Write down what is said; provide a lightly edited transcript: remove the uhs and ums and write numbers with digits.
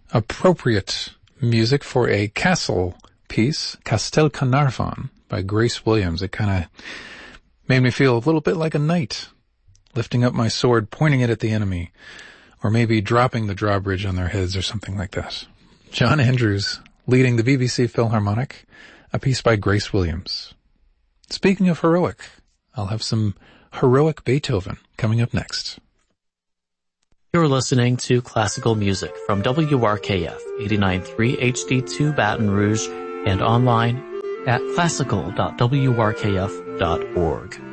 appropriate music for a castle piece, Castel Carnarvon by Grace Williams. It kind of made me feel a little bit like a knight, lifting up my sword, pointing it at the enemy, or maybe dropping the drawbridge on their heads or something like that. John Andrews leading the BBC Philharmonic, a piece by Grace Williams. Speaking of heroic, I'll have some heroic Beethoven coming up next. You're listening to classical music from WRKF 89.3 HD2 Baton Rouge and online at classical.wrkf.org.